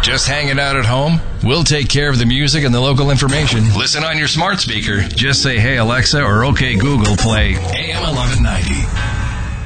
Just hanging out at home? We'll take care of the music and the local information. Listen on your smart speaker. Just say, "Hey Alexa," or "Okay Google, play AM 1190."